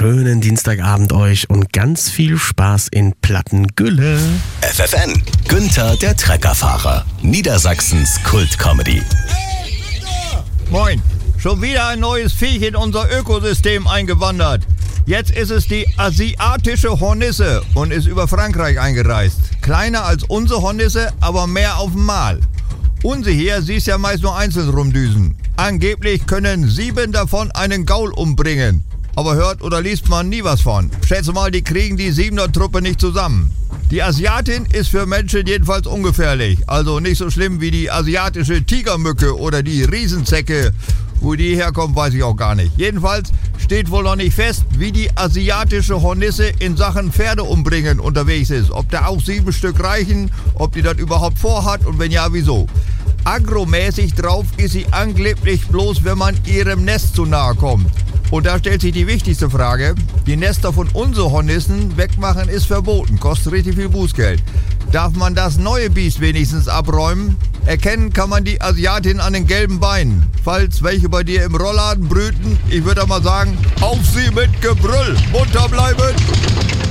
schönen Dienstagabend euch und ganz viel Spaß in Plattengülle. FFN, Günther der Treckerfahrer, Niedersachsens Kultcomedy. Moin, schon wieder ein neues Viech in unser Ökosystem eingewandert. Jetzt ist es die asiatische Hornisse und ist über Frankreich eingereist. Kleiner als unsere Hornisse, aber mehr auf dem Mal. Unsere hier siehst ja meist nur einzeln rumdüsen. Angeblich können 7 davon einen Gaul umbringen. Aber hört oder liest man nie was von. Schätze mal, die kriegen die 7er-Truppe nicht zusammen. Die Asiatin ist für Menschen jedenfalls ungefährlich. Also nicht so schlimm wie die asiatische Tigermücke oder die Riesenzecke. Wo die herkommt, weiß ich auch gar nicht. Jedenfalls steht wohl noch nicht fest, wie die asiatische Hornisse in Sachen Pferde umbringen unterwegs ist. Ob da auch 7 Stück reichen, ob die das überhaupt vorhat und wenn ja, wieso. Agromäßig drauf ist sie angeblich bloß, wenn man ihrem Nest zu nahe kommt. Und da stellt sich die wichtigste Frage. Die Nester von unseren Hornissen wegmachen ist verboten, kostet richtig viel Bußgeld. Darf man das neue Biest wenigstens abräumen? Erkennen kann man die Asiatin an den gelben Beinen. Falls welche bei dir im Rollladen brüten, ich würde mal sagen, auf sie mit Gebrüll, munter bleiben!